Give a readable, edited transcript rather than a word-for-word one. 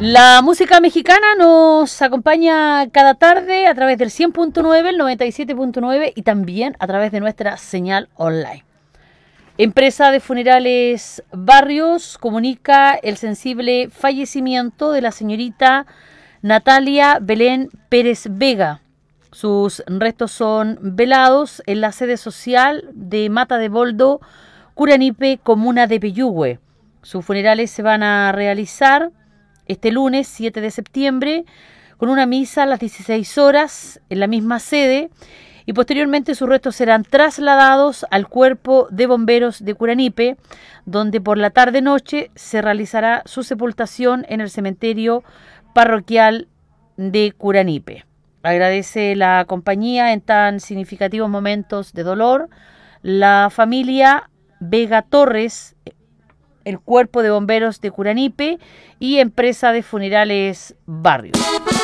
La música mexicana nos acompaña cada tarde a través del 100.9, el 97.9 y también a través de nuestra señal online. Empresa de Funerales Barrios comunica el sensible fallecimiento de la señorita Natalia Belén Pérez Vega. Sus restos son velados en la sede social de Mata de Boldo, Curanipe, comuna de Peyúgue. Sus funerales se van a realizar este lunes 7 de septiembre con una misa a las 16 horas en la misma sede y posteriormente sus restos serán trasladados al Cuerpo de Bomberos de Curanipe, donde por la tarde-noche se realizará su sepultación en el cementerio parroquial de Curanipe. Agradece la compañía en tan significativos momentos de dolor. La familia Vega Torres, el Cuerpo de Bomberos de Curanipe y Empresa de Funerales Barrios.